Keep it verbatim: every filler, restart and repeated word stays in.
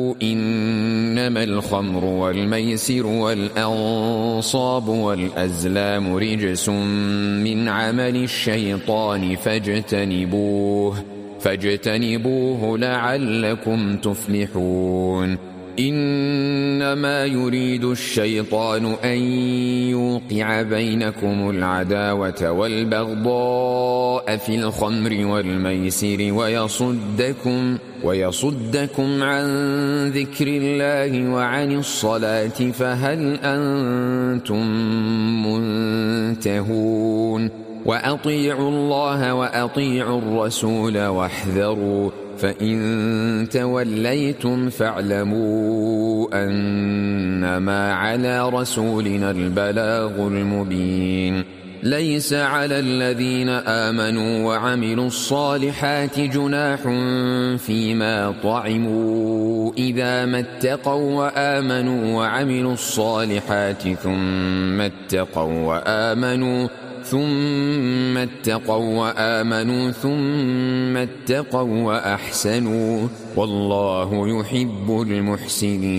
إنما الخمر والميسر والأنصاب والأزلام رجس من عمل الشيطان فاجتنبوه فاجتنبوه لعلكم تفلحون إنما يريد الشيطان أن يوقع بينكم العداوة والبغضاء في الخمر والميسر ويصدكم ويصدكم عن ذكر الله وعن الصلاة فهل أنتم منتهون وأطيعوا الله وأطيعوا الرسول واحذروا فإن توليتم فاعلموا أنما على رسولنا البلاغ المبين ليس على الذين آمنوا وعملوا الصالحات جناح فيما طعموا إذا ما اتقوا وآمنوا وعملوا الصالحات ثم اتقوا وآمنوا ثم اتقوا وآمنوا ثم اتقوا وأحسنوا والله يحب المحسنين.